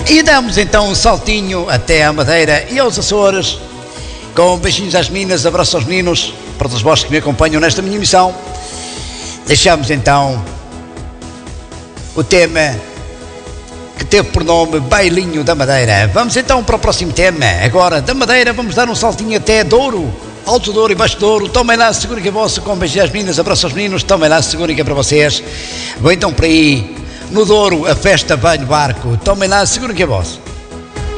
E damos então um saltinho até à Madeira e aos Açores, com beijinhos às meninas, abraços aos meninos, para todos vós que me acompanham nesta minha missão. Deixamos então o tema que teve por nome Bailinho da Madeira. Vamos então para o próximo tema. Agora, da Madeira, vamos dar um saltinho até Douro, Alto Douro e Baixo Douro. Tomem lá, segurem que é vosso, com beijinhos às meninas, abraços aos meninos. Tomem lá, segurem que é para vocês. Vou então para aí, no Douro, a festa banho barco. Tomem lá, segurem que é vosso.